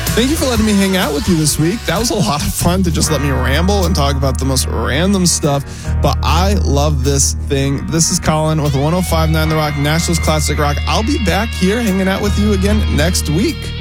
Thank you for letting me hang out with you this week. That was a lot of fun to just let me ramble and talk about the most random stuff, but I love this thing. This is Colin with 105.9 The Rock, Nashville's Classic Rock. I'll be back here hanging out with you again next week.